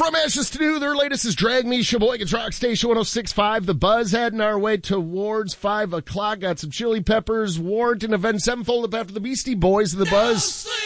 From Ashes to New, their latest is Drag Me, Sheboygan's Rock Station 106.5. The Buzz heading our way towards 5 o'clock. Got some Chili Peppers, Warrant, and Avenged Sevenfold up after the Beastie Boys of the Buzz.